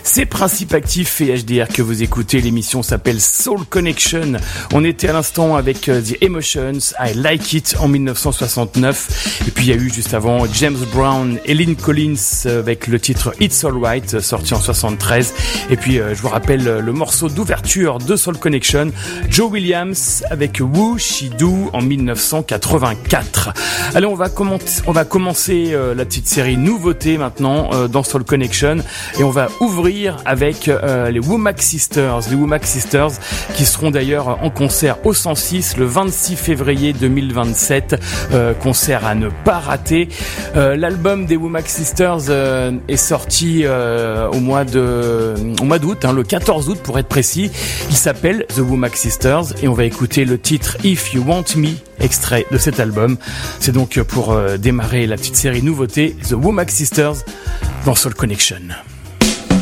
C'est Principe Actif et HDR que vous écoutez. L'émission s'appelle Soul Connection. On était à l'instant avec The Emotions, I Like It en 1969. Et puis il y a eu juste avant James Brown et Lynn Collins avec le titre It's Alright sorti en 73. Et puis je vous rappelle le morceau d'ouverture de Soul Connection, Joe Williams avec Who She Do en 1984. Allez, on va commencer la petite série nouveauté maintenant dans Soul Connection et on va ouvrir avec les Womack Sisters. Les Womack Sisters qui seront d'ailleurs en concert au 106 le 26 février 2027. Concert à ne pas rater. L'album des Womack Sisters est sorti au mois d'août, le 14 août pour être précis. Il s'appelle The Womack Sisters et on va écouter le titre If You Want Me, extrait de cet album. C'est donc pour démarrer la petite série nouveauté The Womack Sisters dans Soul Connection.